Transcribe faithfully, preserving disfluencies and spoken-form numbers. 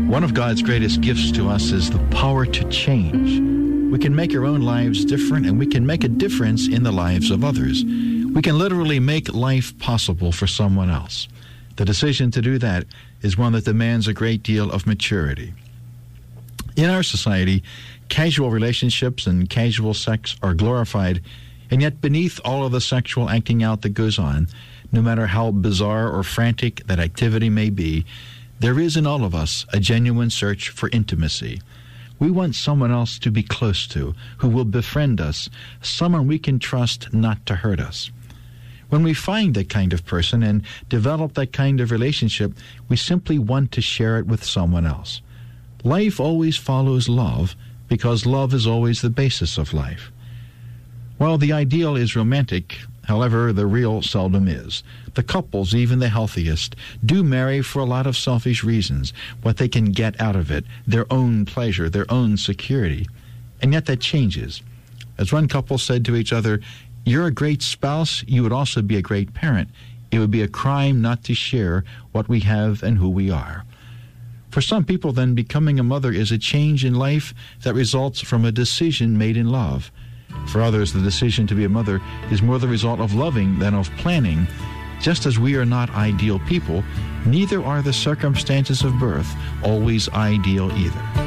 One of God's greatest gifts to us is the power to change. We can make our own lives different, and we can make a difference in the lives of others. We can literally make life possible for someone else. The decision to do that is one that demands a great deal of maturity. In our society, casual relationships and casual sex are glorified, and yet beneath all of the sexual acting out that goes on, no matter how bizarre or frantic that activity may be, there is in all of us a genuine search for intimacy. We want someone else to be close to, who will befriend us, someone we can trust not to hurt us. When we find that kind of person and develop that kind of relationship, we simply want to share it with someone else. Life always follows love, because love is always the basis of life. While the ideal is romantic, however, the real seldom is. The couples, even the healthiest, do marry for a lot of selfish reasons, what they can get out of it, their own pleasure, their own security. And yet that changes. As one couple said to each other, "You're a great spouse, you would also be a great parent. It would be a crime not to share what we have and who we are." For some people, then, becoming a mother is a change in life that results from a decision made in love. For others, the decision to be a mother is more the result of loving than of planning. Just as we are not ideal people, neither are the circumstances of birth always ideal either.